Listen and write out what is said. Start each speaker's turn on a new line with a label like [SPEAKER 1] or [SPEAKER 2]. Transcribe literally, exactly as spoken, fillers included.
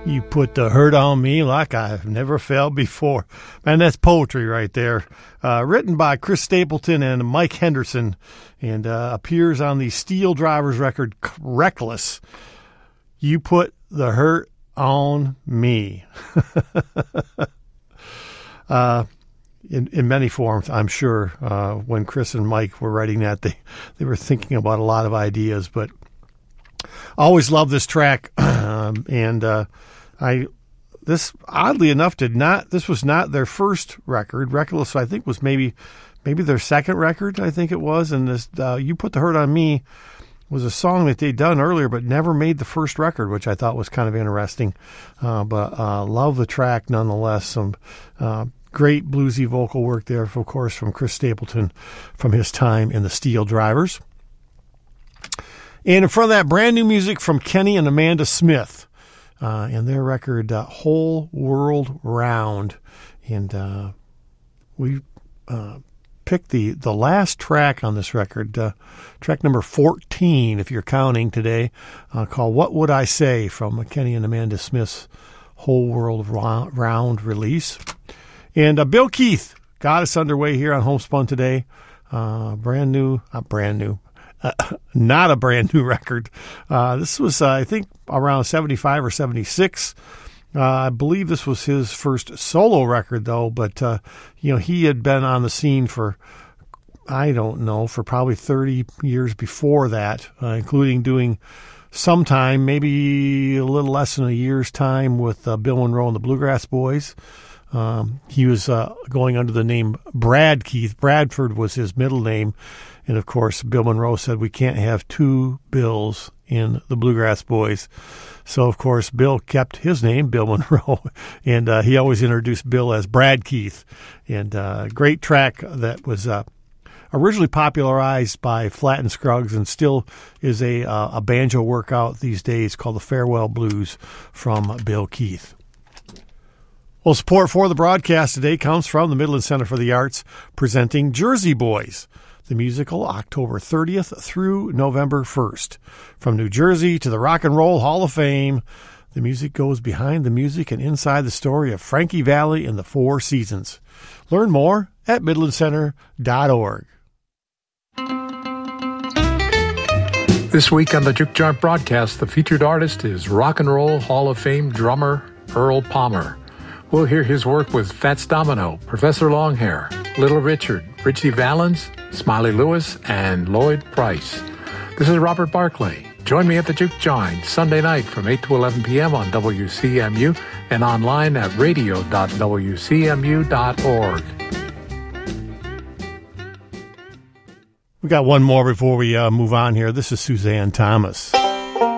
[SPEAKER 1] You put the hurt on me like I've never felt before. Man, that's poetry right there. Uh, written by Chris Stapleton and Mike Henderson, and uh, appears on the Steel Drivers record Reckless. You put the hurt on me. uh, in, in many forms, I'm sure. Uh, when Chris and Mike were writing that, they, they were thinking about a lot of ideas, but I always love this track. um, and, uh, I, this oddly enough did not, this was not their first record. Reckless, I think, was maybe, maybe their second record, I think it was. And this, uh, You Put the Hurt on Me was a song that they'd done earlier, but never made the first record, which I thought was kind of interesting. Uh, but, uh, love the track nonetheless. Some, uh, great bluesy vocal work there, of course, from Chris Stapleton from his time in the Steel Drivers. And in front of that, brand new music from Kenny and Amanda Smith. Uh, and their record, uh, Whole World Round. And uh, we uh, picked the, the last track on this record, uh, track number fourteen, if you're counting today, uh, called What Would I Say, from Kenny and Amanda Smith's Whole World Round release. And uh, Bill Keith got us underway here on Homespun today. Uh, brand new, not brand new. Uh, not a brand new record. Uh, this was, uh, I think, around seventy-five or seventy-six. Uh, I believe this was his first solo record, though. But, uh, you know, he had been on the scene for, I don't know, for probably thirty years before that, uh, including doing some time, maybe a little less than a year's time with uh, Bill Monroe and the Bluegrass Boys. Um, he was uh, going under the name Brad Keith. Bradford was his middle name. And, of course, Bill Monroe said we can't have two Bills in the Bluegrass Boys. So, of course, Bill kept his name, Bill Monroe, and uh, he always introduced Bill as Brad Keith. And uh, great track that was uh, originally popularized by Flatt and Scruggs and still is a, uh, a banjo workout these days called the Farewell Blues from Bill Keith. Well, support for the broadcast today comes from the Midland Center for the Arts, presenting Jersey Boys, the musical, October thirtieth through November first. From New Jersey to the Rock and Roll Hall of Fame, the music goes behind the music and inside the story of Frankie Valli and the Four Seasons. Learn more at midland center dot org.
[SPEAKER 2] This week on the Juke Joint broadcast, the featured artist is Rock and Roll Hall of Fame drummer Earl Palmer. We'll hear his work with Fats Domino, Professor Longhair, Little Richard, Richie Valens, Smiley Lewis, and Lloyd Price. This is Robert Barclay. Join me at the Juke Joint Sunday night from eight to eleven p.m. on W C M U and online at radio dot w c m u dot org.
[SPEAKER 1] We got one more before we uh, move on here. This is Suzanne Thomas.